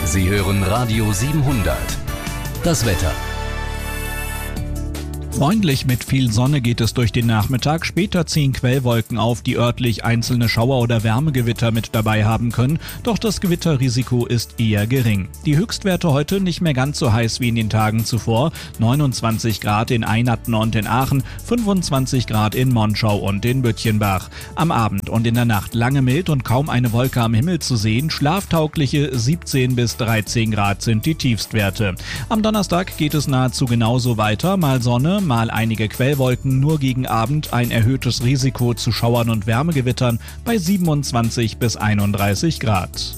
Sie hören Radio 700. Das Wetter. Freundlich mit viel Sonne geht es durch den Nachmittag. Später ziehen Quellwolken auf, die örtlich einzelne Schauer oder Wärmegewitter mit dabei haben können. Doch das Gewitterrisiko ist eher gering. Die Höchstwerte heute nicht mehr ganz so heiß wie in den Tagen zuvor. 29 Grad in Einatten und in Aachen, 25 Grad in Monschau und in Bütchenbach. Am Abend und in der Nacht lange mild und kaum eine Wolke am Himmel zu sehen. Schlaftaugliche 17 bis 13 Grad sind die Tiefstwerte. Am Donnerstag geht es nahezu genauso weiter. Mal Sonne, mal einige Quellwolken, nur gegen Abend ein erhöhtes Risiko zu Schauern und Wärmegewittern bei 27 bis 31 Grad.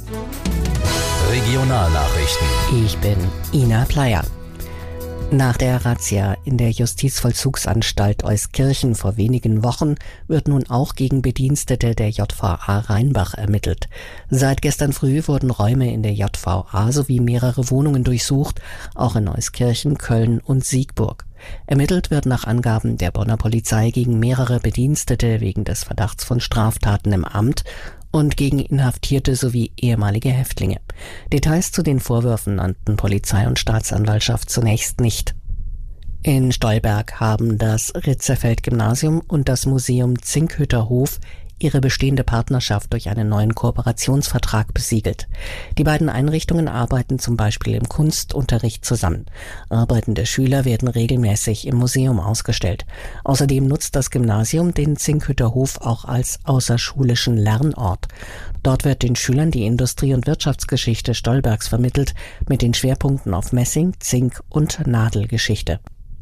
Regionalnachrichten. Ich bin Ina Pleyer. Nach der Razzia in der Justizvollzugsanstalt Euskirchen vor wenigen Wochen wird nun auch gegen Bedienstete der JVA Rheinbach ermittelt. Seit gestern früh wurden Räume in der JVA sowie mehrere Wohnungen durchsucht, auch in Euskirchen, Köln und Siegburg. Ermittelt wird nach Angaben der Bonner Polizei gegen mehrere Bedienstete wegen des Verdachts von Straftaten im Amt und gegen Inhaftierte sowie ehemalige Häftlinge. Details zu den Vorwürfen nannten Polizei und Staatsanwaltschaft zunächst nicht. In Stolberg haben das Ritzerfeld-Gymnasium und das Museum Zinkhütterhof ihre bestehende Partnerschaft durch einen neuen Kooperationsvertrag besiegelt. Die beiden Einrichtungen arbeiten zum Beispiel im Kunstunterricht zusammen. Arbeiten der Schüler werden regelmäßig im Museum ausgestellt. Außerdem nutzt das Gymnasium den Zinkhütterhof auch als außerschulischen Lernort. Dort wird den Schülern die Industrie- und Wirtschaftsgeschichte Stolbergs vermittelt, mit den Schwerpunkten auf Messing, Zink und Nadelgeschichte.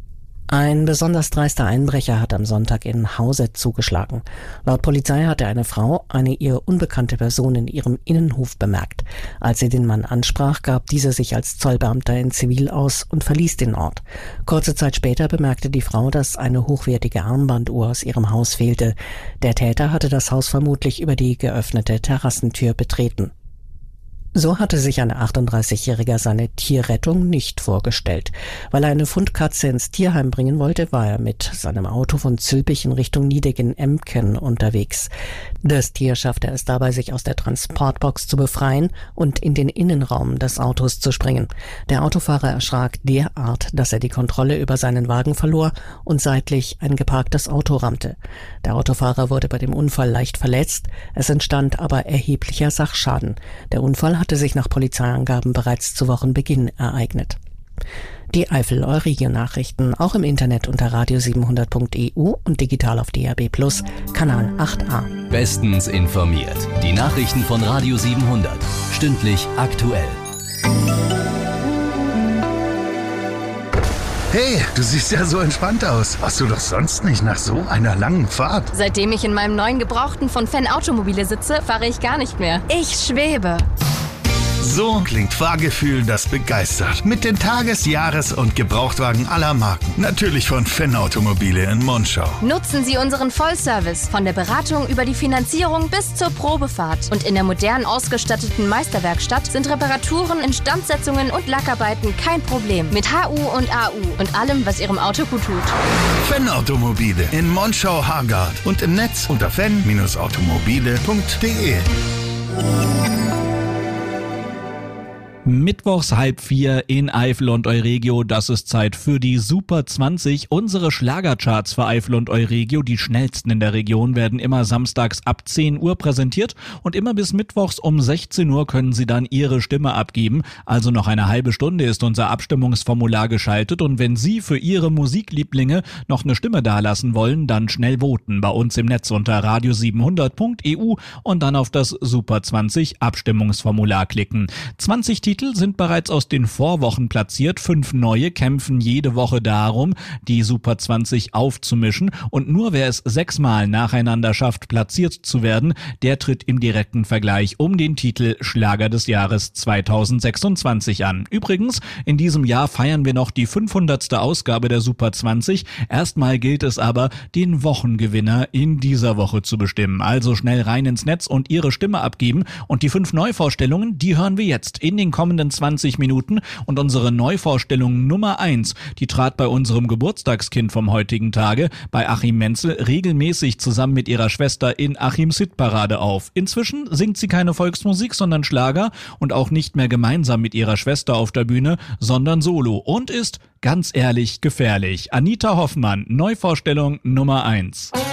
Ein besonders dreister Einbrecher hat am Sonntag in Hauset zugeschlagen. Laut Polizei hatte eine Frau eine ihr unbekannte Person in ihrem Innenhof bemerkt. Als sie den Mann ansprach, gab dieser sich als Zollbeamter in Zivil aus und verließ den Ort. Kurze Zeit später bemerkte die Frau, dass eine hochwertige Armbanduhr aus ihrem Haus fehlte. Der Täter hatte das Haus vermutlich über die geöffnete Terrassentür betreten. So hatte sich ein 38-Jähriger seine Tierrettung nicht vorgestellt. Weil er eine Fundkatze ins Tierheim bringen wollte, war er mit seinem Auto von Zülpich in Richtung Niedegen-Emken unterwegs. Das Tier schaffte es dabei, sich aus der Transportbox zu befreien und in den Innenraum des Autos zu springen. Der Autofahrer erschrak derart, dass er die Kontrolle über seinen Wagen verlor und seitlich ein geparktes Auto rammte. Der Autofahrer wurde bei dem Unfall leicht verletzt, es entstand aber erheblicher Sachschaden. Der Unfall hatte sich nach Polizeiangaben bereits zu Wochenbeginn ereignet. Die Eifel-Euregio-Nachrichten auch im Internet unter radio700.eu und digital auf DAB+, Kanal 8a. Bestens informiert. Die Nachrichten von Radio 700. Stündlich aktuell. Hey, du siehst ja so entspannt aus. Warst du doch sonst nicht nach so einer langen Fahrt? Seitdem ich in meinem neuen Gebrauchten von Fan Automobile sitze, fahre ich gar nicht mehr. Ich schwebe. So klingt Fahrgefühl, das begeistert. Mit den Tages-, Jahres- und Gebrauchtwagen aller Marken. Natürlich von Fan Automobile in Monschau. Nutzen Sie unseren Vollservice. Von der Beratung über die Finanzierung bis zur Probefahrt. Und in der modern ausgestatteten Meisterwerkstatt sind Reparaturen, Instandsetzungen und Lackarbeiten kein Problem. Mit HU und AU und allem, was Ihrem Auto gut tut. Fan Automobile in Monschau-Hargard und im Netz unter fan-automobile.de. Mittwochs 3:30 in Eifel und Euregio, das ist Zeit für die Super 20. Unsere Schlagercharts für Eifel und Euregio, die schnellsten in der Region, werden immer samstags ab 10 Uhr präsentiert und immer bis mittwochs um 16 Uhr können Sie dann Ihre Stimme abgeben. Also noch eine halbe Stunde ist unser Abstimmungsformular geschaltet und wenn Sie für Ihre Musiklieblinge noch eine Stimme dalassen wollen, dann schnell voten bei uns im Netz unter radio700.eu und dann auf das Super 20 Abstimmungsformular klicken. 20 Titel sind bereits aus den Vorwochen platziert, 5 neue kämpfen jede Woche darum, die Super 20 aufzumischen und nur wer es 6 Mal nacheinander schafft, platziert zu werden, der tritt im direkten Vergleich um den Titel Schlager des Jahres 2026 an. Übrigens, in diesem Jahr feiern wir noch die 500. Ausgabe der Super 20. Erstmal gilt es aber, den Wochengewinner in dieser Woche zu bestimmen. Also schnell rein ins Netz und Ihre Stimme abgeben und die 5 Neuvorstellungen, die hören wir jetzt in den kommenden kommenden 20 Minuten und unsere Neuvorstellung Nummer 1, die trat bei unserem Geburtstagskind vom heutigen Tage, bei Achim Menzel, regelmäßig zusammen mit ihrer Schwester in Achims Hitparade auf. Inzwischen singt sie keine Volksmusik, sondern Schlager und auch nicht mehr gemeinsam mit ihrer Schwester auf der Bühne, sondern solo und ist ganz ehrlich gefährlich. Anita Hoffmann, Neuvorstellung Nummer 1.